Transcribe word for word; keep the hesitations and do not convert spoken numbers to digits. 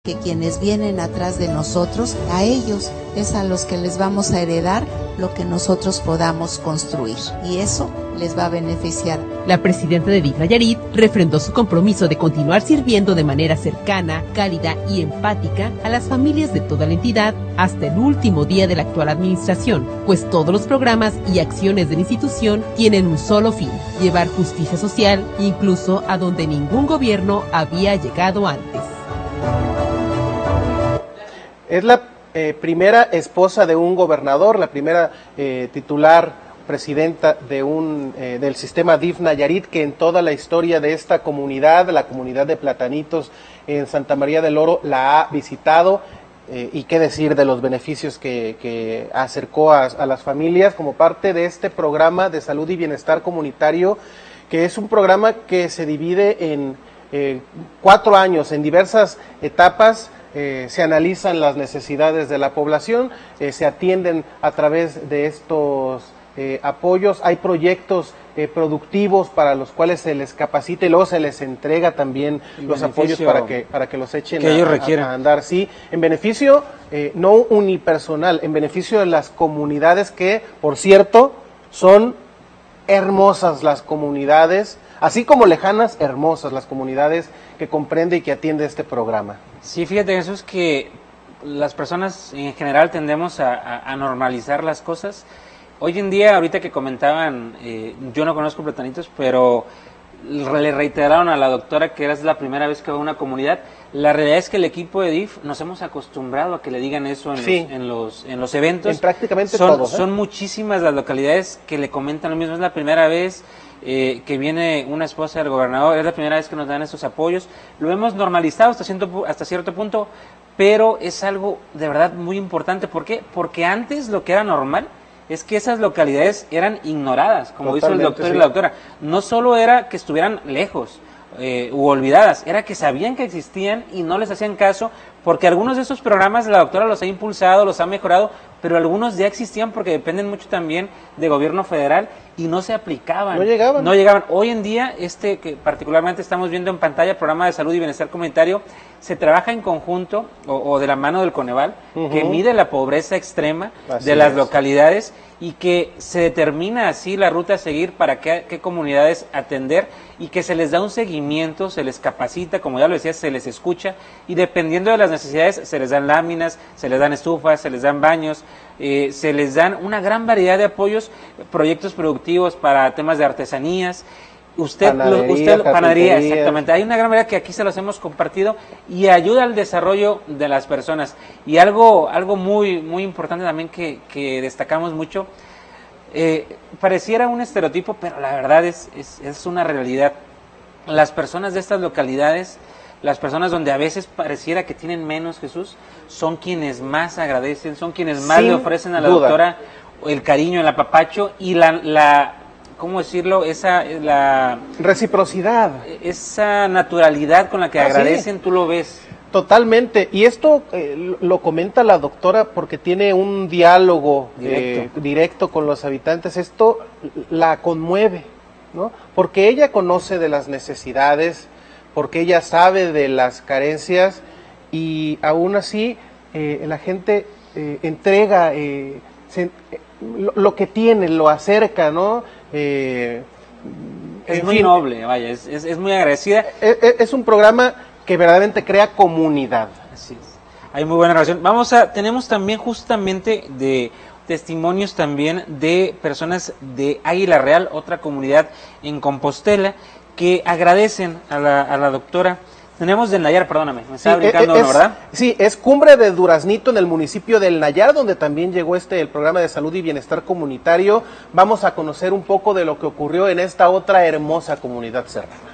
que quienes vienen atrás de nosotros, a ellos es a los que les vamos a heredar lo que nosotros podamos construir, y eso les va a beneficiar. La presidenta de D I F Nayarit refrendó su compromiso de continuar sirviendo de manera cercana, cálida y empática a las familias de toda la entidad hasta el último día de la actual administración, pues todos los programas y acciones de la institución tienen un solo fin: llevar justicia social incluso a donde ningún gobierno había llegado antes. Es la eh, primera esposa de un gobernador, la primera eh, titular presidenta de un eh, del sistema D I F Nayarit que en toda la historia de esta comunidad, la comunidad de Platanitos en Santa María del Oro, la ha visitado. Eh, y qué decir de los beneficios que, que acercó a, a las familias como parte de este programa de salud y bienestar comunitario, que es un programa que se divide en eh, cuatro años, en diversas etapas. Eh, se analizan las necesidades de la población, eh, se atienden a través de estos eh, apoyos, hay proyectos eh, productivos para los cuales se les capacita y luego se les entrega también el los apoyos para que para que los echen que a, ellos a, requieren. a andar, sí, en beneficio eh, no unipersonal, en beneficio de las comunidades que, por cierto, son hermosas las comunidades, así como lejanas, hermosas las comunidades que comprende y que atiende este programa. Sí, fíjate, Jesús, que las personas en general tendemos a, a, a normalizar las cosas. Hoy en día, ahorita que comentaban, eh, yo no conozco Platanitos, pero le reiteraron a la doctora que era la primera vez que va a una comunidad. La realidad es que el equipo de D I F nos hemos acostumbrado a que le digan eso en, sí. los, en, los, en los eventos. En prácticamente son, todos. ¿eh? Son muchísimas las localidades que le comentan lo mismo. Es la primera vez eh, que viene una esposa del gobernador, es la primera vez que nos dan estos apoyos. Lo hemos normalizado hasta cierto, hasta cierto punto, pero es algo de verdad muy importante. ¿Por qué? Porque antes lo que era normal es que esas localidades eran ignoradas, como dice el doctor sí. y la doctora. No solo era que estuvieran lejos eh, u olvidadas, era que sabían que existían y no les hacían caso, porque algunos de esos programas la doctora los ha impulsado, los ha mejorado, pero algunos ya existían porque dependen mucho también de gobierno federal y no se aplicaban. No llegaban. No llegaban. Hoy en día, este que particularmente estamos viendo en pantalla, el programa de salud y bienestar comunitario, se trabaja en conjunto o, o de la mano del Coneval, uh-huh. que mide la pobreza extrema así de las es. localidades y que se determina así la ruta a seguir para qué, qué comunidades atender y que se les da un seguimiento, se les capacita, como ya lo decía, se les escucha y dependiendo de las necesidades se les dan láminas, se les dan estufas, se les dan baños, eh, se les dan una gran variedad de apoyos, proyectos productivos para temas de artesanías. Usted, panadería, lo, usted panadería, exactamente. Hay una gran variedad que aquí se los hemos compartido y ayuda al desarrollo de las personas. Y algo, algo muy, muy importante también que, que destacamos mucho, eh, pareciera un estereotipo, pero la verdad es, es, es una realidad. Las personas de estas localidades, las personas donde a veces pareciera que tienen menos, Jesús, son quienes más agradecen, son quienes más Sin le ofrecen a la duda. doctora el cariño, el apapacho y la, la ¿cómo decirlo? Esa la reciprocidad, esa naturalidad con la que ah, agradecen, sí. Tú lo ves. Totalmente, y esto eh, lo comenta la doctora porque tiene un diálogo directo. Eh, directo con los habitantes. Esto la conmueve, ¿no? Porque ella conoce de las necesidades, porque ella sabe de las carencias y aún así eh, la gente eh, entrega eh, se, eh, lo, lo que tiene, lo acerca, ¿no? Eh, es muy fin, noble, vaya, es, es, es muy agradecida. Es, es un programa que verdaderamente crea comunidad. Así es. Hay muy buena relación. Vamos a, tenemos también justamente de testimonios también de personas de Águila Real, otra comunidad en Compostela, que agradecen a la, a la doctora. Tenemos del Nayar, perdóname, me estaba sí, brincando es, uno, ¿verdad? Sí, es Cumbre de Duraznito en el municipio del Nayar, donde también llegó este el programa de salud y bienestar comunitario. Vamos a conocer un poco de lo que ocurrió en esta otra hermosa comunidad serrana.